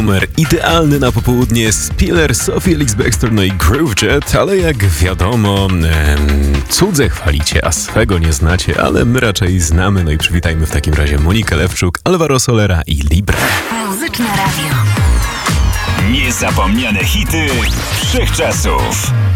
numer idealny na popołudnie. Spiller, Sophie Ellis Bextor, no i Groovejet, ale jak wiadomo, cudze chwalicie, a swego nie znacie, ale my raczej znamy. No i przywitajmy w takim razie Monikę Lewczuk, Alvaro Solera i Libre. Muzyczne Radio. Niezapomniane hity wszechczasów.